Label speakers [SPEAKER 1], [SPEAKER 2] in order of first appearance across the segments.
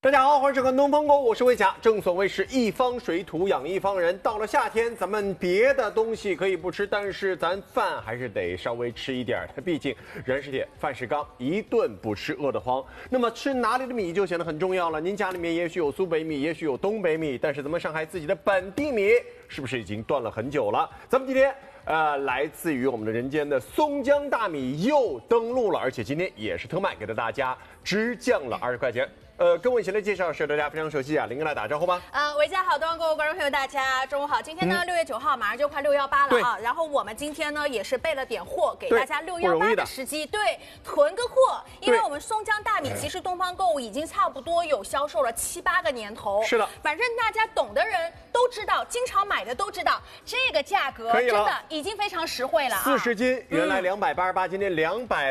[SPEAKER 1] 大家好，欢迎收看《东方购》，我是魏霞。正所谓是一方水土养一方人，到了夏天，咱们别的东西可以不吃，但是咱饭还是得稍微吃一点的。毕竟人是铁，饭是钢，一顿不吃饿得慌。那么吃哪里的米就显得很重要了。您家里面也许有苏北米，也许有东北米，但是咱们上海自己的本地米是不是已经断了很久了？咱们今天。来自于我们的人间的松江大米又登陆了，而且今天也是特卖，给到大家直降了20块钱。跟我一起来介绍是大家非常熟悉啊，林哥来打招呼吧。
[SPEAKER 2] 伟家好，东方购物观众朋友大家中午好。今天呢，6月9号马上就快618了啊，然后我们今天呢也是备了点货，给大家618的时机，对，囤个货，因为我们松江大米其实东方购物已经差不多有销售了7、8个年头。
[SPEAKER 1] 是的，
[SPEAKER 2] 反正大家懂的人都知道，经常买的都知道，这个价格真的已经非常实惠了啊。
[SPEAKER 1] 40斤原来288，今天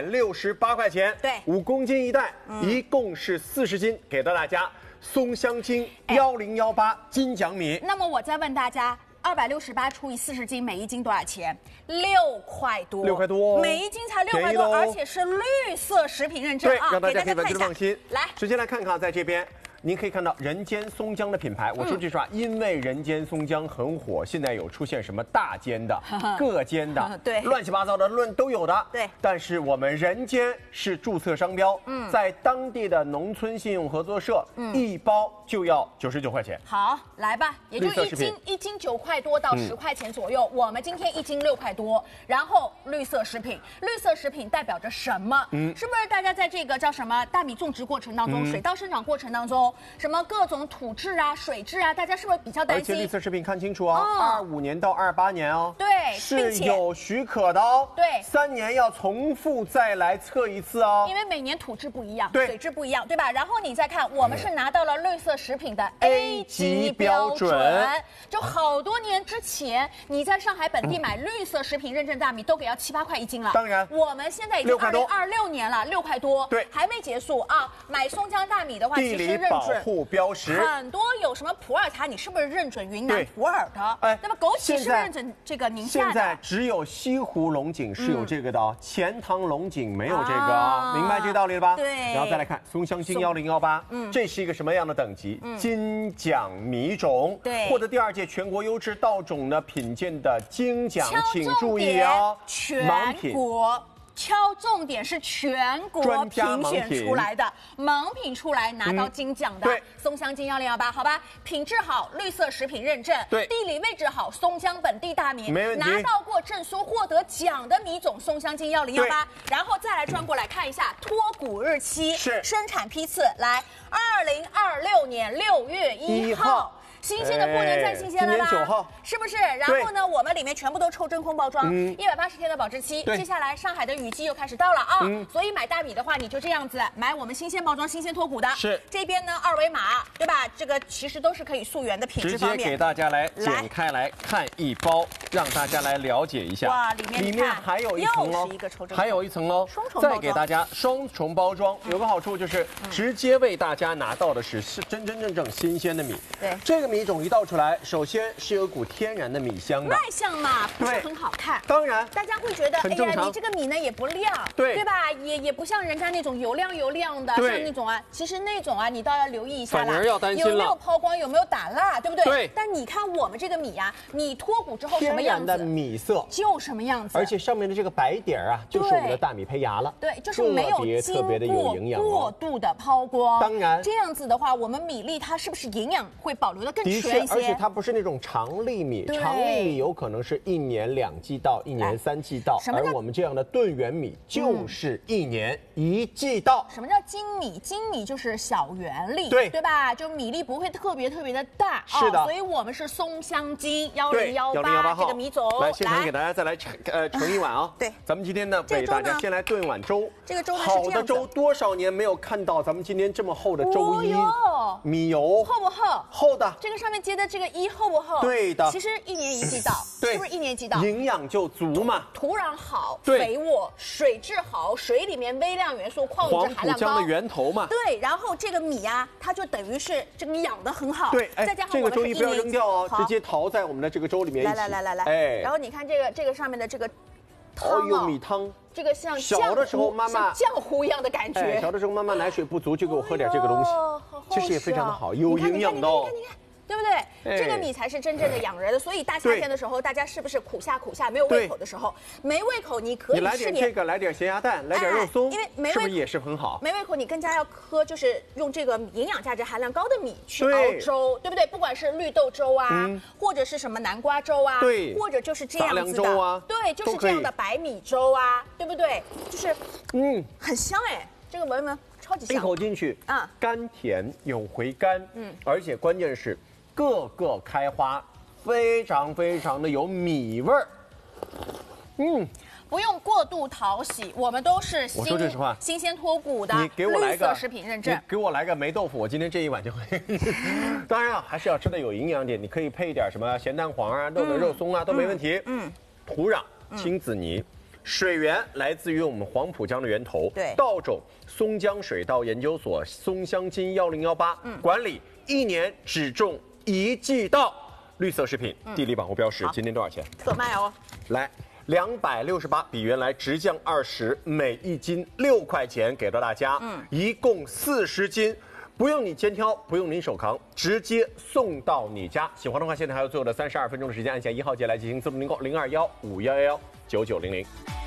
[SPEAKER 1] 268块钱。
[SPEAKER 2] 对
[SPEAKER 1] ，5公斤一袋，一共是40斤。给到大家松香精1018金奖米。
[SPEAKER 2] 那么我再问大家，268除以40斤，每一斤多少钱？6块多。
[SPEAKER 1] 6块多哦，
[SPEAKER 2] 每一斤才6块多，而且是绿色食品认证啊，
[SPEAKER 1] 让大家可以完全放心。
[SPEAKER 2] 来，
[SPEAKER 1] 直接来看看，在这边。您可以看到人间松江的品牌，我说句实话，因为人间松江很火，现在有出现什么大间的、各间的，
[SPEAKER 2] 对，
[SPEAKER 1] 乱七八糟的都有的，
[SPEAKER 2] 对。
[SPEAKER 1] 但是我们人间是注册商标，在当地的农村信用合作社，一包就要99块钱。
[SPEAKER 2] 好，来吧，也就一斤9块多到10块钱左右。我们今天一斤6块多，然后绿色食品，绿色食品代表着什么？是不是大家在这个叫什么大米种植过程当中，水稻生长过程当中？什么各种土质啊、水质啊，大家是不是比较担心？
[SPEAKER 1] 而且绿色食品看清楚啊，25年到28年哦，
[SPEAKER 2] 对，
[SPEAKER 1] 是有许可的哦，
[SPEAKER 2] 对
[SPEAKER 1] ，3年要重复再来测一次哦，
[SPEAKER 2] 因为每年土质不一样，
[SPEAKER 1] 对，
[SPEAKER 2] 水质不一样，对吧？然后你再看，我们是拿到了绿色食品的 A 级标准，就好多年之前，你在上海本地买绿色食品认证大米都给要7、8块一斤了，
[SPEAKER 1] 当然，
[SPEAKER 2] 我们现在已经2026年了，6块多，
[SPEAKER 1] 对，
[SPEAKER 2] 还没结束啊！买松江大米的话，其实认准
[SPEAKER 1] 保护标识
[SPEAKER 2] 很多有什么普洱茶，你是不是认准云南普洱的？
[SPEAKER 1] 哎，
[SPEAKER 2] 那么枸杞是不是认准这个宁夏的？
[SPEAKER 1] 现在只有西湖龙井是有这个的哦，钱塘龙井没有这个哦，明白这个道理了吧？
[SPEAKER 2] 对。
[SPEAKER 1] 然后再来看松香精1018，这是一个什么样的等级？金奖米种，
[SPEAKER 2] 对，
[SPEAKER 1] 获得第2届全国优质稻种的品鉴的金奖，请注意哦，
[SPEAKER 2] 全国。挑重点是全国评选出来的盲品出来拿到金奖的，松香精1018，好吧，品质好，绿色食品认证，
[SPEAKER 1] 对，
[SPEAKER 2] 地理位置好，松江本地大米，
[SPEAKER 1] 没问题，
[SPEAKER 2] 拿到过证书获得奖的米种松香精1018，然后再来转过来看一下脱谷日期
[SPEAKER 1] 是
[SPEAKER 2] 生产批次，来，2026年6月1号。新鲜的不能再新鲜了吧？
[SPEAKER 1] 今年9号，
[SPEAKER 2] 是不是？然后呢，我们里面全部都抽真空包装，180天的保质期。接下来上海的雨季又开始到了啊，所以买大米的话，你就这样子买我们新鲜包装、新鲜脱谷的。
[SPEAKER 1] 是
[SPEAKER 2] 这边呢，2维码，对吧？这个其实都是可以溯源的品质方面。
[SPEAKER 1] 直接给大家来剪开来看一包，让大家来了解一下。
[SPEAKER 2] 哇，里面
[SPEAKER 1] 还有一层哦，还有一层哦，
[SPEAKER 2] 双重包装，
[SPEAKER 1] 再给大家双重包装，有个好处就是直接为大家拿到的是真正新鲜的米。
[SPEAKER 2] 对，
[SPEAKER 1] 这个米种一倒出来，首先是有股天然的米香的，
[SPEAKER 2] 卖相嘛不是很好看。
[SPEAKER 1] 当然，
[SPEAKER 2] 大家会觉得，哎呀，你这个米呢也不亮，对吧？也不像人家那种油亮的，像那种啊，其实那种啊，你倒要留意一下啦，
[SPEAKER 1] 反而要担心了，
[SPEAKER 2] 有没有抛光，有没有打蜡，对不对？
[SPEAKER 1] 对。
[SPEAKER 2] 但你看我们这个米呀，你脱谷之后什么样子？
[SPEAKER 1] 天然的米色
[SPEAKER 2] 就什么样子，
[SPEAKER 1] 而且上面的这个白点啊，就是我们的大米胚芽了，
[SPEAKER 2] 对，就是没有
[SPEAKER 1] 特别的有营养，
[SPEAKER 2] 过度的抛光。
[SPEAKER 1] 当然，
[SPEAKER 2] 这样子的话，我们米粒它是不是营养会保留的更全一些？
[SPEAKER 1] 而且它不是那种长粒米，长粒米有可能是1年2季稻，1年3季稻，而我们这样的炖圆米就是1年1季稻。
[SPEAKER 2] 什么叫精米？精米就是小圆粒，对吧？就米粒不会特别的大，
[SPEAKER 1] 是的。
[SPEAKER 2] 所以我们是松香精1018这个米种。
[SPEAKER 1] 来，现场给大家再来盛一碗啊！
[SPEAKER 2] 对，
[SPEAKER 1] 咱们今天呢为大家先来炖一碗粥。
[SPEAKER 2] 这个粥呢
[SPEAKER 1] 好的粥，多少年没有看到咱们今天这么厚的粥衣，米油
[SPEAKER 2] 厚不厚？
[SPEAKER 1] 厚的。
[SPEAKER 2] 这个上面接的这个衣厚不厚？
[SPEAKER 1] 对的。
[SPEAKER 2] 其实1年1季稻，是不是1年1季稻？
[SPEAKER 1] 营养就足嘛，
[SPEAKER 2] 土壤好，肥沃，水质好，水里面微量元素、矿物质含量高，
[SPEAKER 1] 黄浦江的源头嘛。
[SPEAKER 2] 对，然后这个米呀，它就等于是这个养得很好。
[SPEAKER 1] 对，
[SPEAKER 2] 再加上
[SPEAKER 1] 这个粥衣不要扔掉哦，直接淘在我们的这个粥里面。
[SPEAKER 2] 来，哎，然后你看这个上面的这个汤
[SPEAKER 1] 哦，有米汤。
[SPEAKER 2] 这个像
[SPEAKER 1] 小的时候妈妈
[SPEAKER 2] 像浆糊一样的感觉。
[SPEAKER 1] 小的时候妈妈奶水不足，就给我喝点这个东西，其实也非常的好，有营养的哦。
[SPEAKER 2] 你看。对不对？这个米才是真正的养人的，所以大夏天的时候，大家是不是苦下没有胃口的时候，没胃口你可以
[SPEAKER 1] 来点这个，来点咸鸭蛋，来点肉松，
[SPEAKER 2] 因为没胃口
[SPEAKER 1] 是不是也是很好？
[SPEAKER 2] 没胃口你更加要喝，就是用这个营养价值含量高的米去熬粥，对不对？不管是绿豆粥啊，或者是什么南瓜粥啊，
[SPEAKER 1] 对，
[SPEAKER 2] 或者就是这样子的，对，就是这样的白米粥啊，对不对？就是很香哎，这个闻闻超级香，
[SPEAKER 1] 一口进去啊，甘甜有回甘，而且关键是。个个开花，非常的有米味儿。
[SPEAKER 2] 不用过度讨喜，我们都是
[SPEAKER 1] 我说句实话，
[SPEAKER 2] 新鲜脱骨的，
[SPEAKER 1] 你给我来个
[SPEAKER 2] 绿色食品认证，
[SPEAKER 1] 你给我来个霉豆腐，我今天这一碗就会。当然啊，还是要吃的有营养点，你可以配一点什么咸蛋黄啊、肉松啊都没问题。土壤青紫泥。水源来自于我们黄浦江的源头，
[SPEAKER 2] 对，
[SPEAKER 1] 稻种松江水稻研究所松香金1018，管理1年只种1季稻，绿色食品，地理保护标识，今天多少钱？
[SPEAKER 2] 特卖哦！
[SPEAKER 1] 来，268，比原来直降20，每1斤6块钱给到大家，一共40斤，不用你肩挑，不用你手扛，直接送到你家。喜欢的话，现在还有最后的32分钟的时间，按下1号键来进行自动订购，0215119900。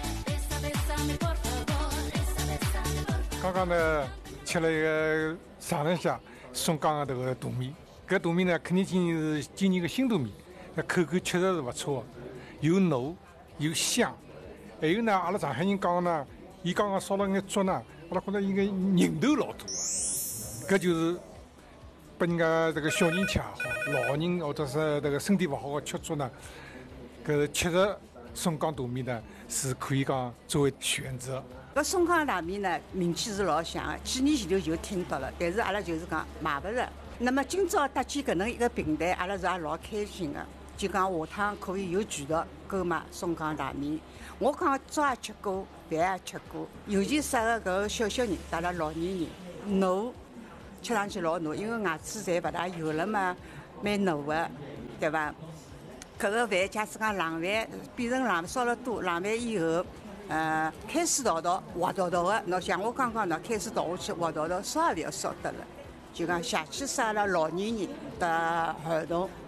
[SPEAKER 3] 刚刚呢，吃了一个尝了一下松江的这个大米。搿大米呢，肯定今年个新大米，那口感确实是不错，又糯又香。还有呢，阿拉上海人讲呢，伊刚刚烧了眼粥呢，阿拉觉得应该人头老多啊。搿就是拨人家这个小人吃也好，老人或者是这个身体不好的吃粥呢，搿确实松江大米呢是可以讲作为选择。
[SPEAKER 4] 搿松江大米呢，名气是老响的，几年前头就听到了，但是阿拉就是讲买勿着。那么今朝搭建搿能一个平台，阿拉是也老开心的。就讲下趟可以有渠道购买松江大米。我讲粥也吃过，饭也吃过，尤其适合搿个小人，带了老年人，糯，吃上去老糯，因为牙齿侪勿大有了嘛，蛮糯的，对伐？搿个饭假使讲冷饭变成冷烧了多，冷饭以后。开水倒滑倒的，喏像我刚刚喏开水倒下去滑倒，烧也勿要烧得了，就讲下去适合了老年人的儿童。